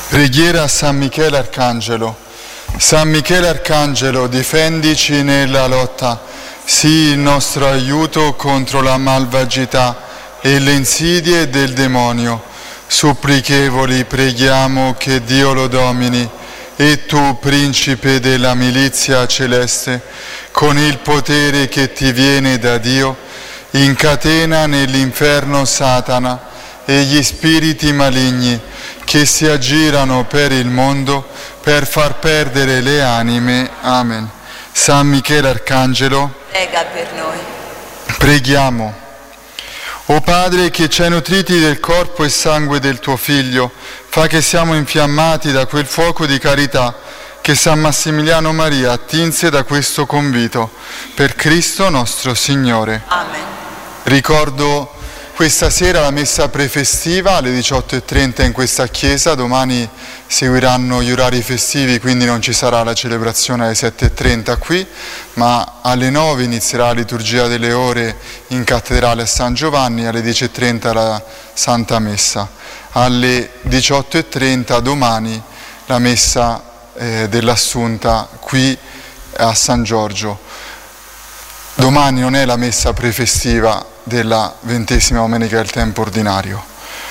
Preghiera a San Michele Arcangelo. San Michele Arcangelo, difendici nella lotta, sii il nostro aiuto contro la malvagità e le insidie del demonio. Supplichevoli preghiamo che Dio lo domini, e tu, principe della milizia celeste, con il potere che ti viene da Dio, incatena nell'inferno Satana e gli spiriti maligni che si aggirano per il mondo per far perdere le anime. Amen. San Michele Arcangelo, prega per noi. Preghiamo. O Padre, che ci hai nutriti del corpo e sangue del tuo Figlio, fa che siamo infiammati da quel fuoco di carità che San Massimiliano Maria attinse da questo convito. Per Cristo nostro Signore. Amen. Ricordo questa sera la messa prefestiva alle 18:30 in questa chiesa. Domani seguiranno gli orari festivi, quindi non ci sarà la celebrazione alle 7:30 qui, ma alle 9 inizierà la liturgia delle ore in cattedrale a San Giovanni, alle 10:30 la Santa Messa. Alle 18:30 domani la messa dell'Assunta qui a San Giorgio. Domani non è la messa prefestiva della 20ª domenica del tempo ordinario.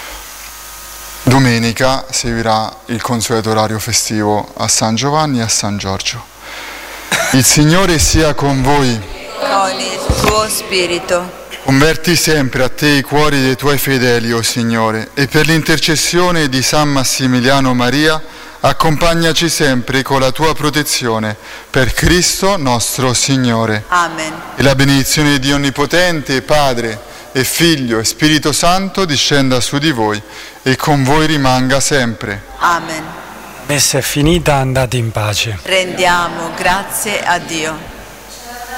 Domenica seguirà il consueto orario festivo a San Giovanni e a San Giorgio. Il Signore sia con voi. Con il tuo spirito. Converti sempre a te i cuori dei tuoi fedeli, o Signore, e per l'intercessione di San Massimiliano Maria accompagnaci sempre con la tua protezione, per Cristo nostro Signore. Amen. E la benedizione di Dio Onnipotente, Padre e Figlio e Spirito Santo discenda su di voi e con voi rimanga sempre. Amen. Messa è finita, andate in pace. Rendiamo grazie a Dio.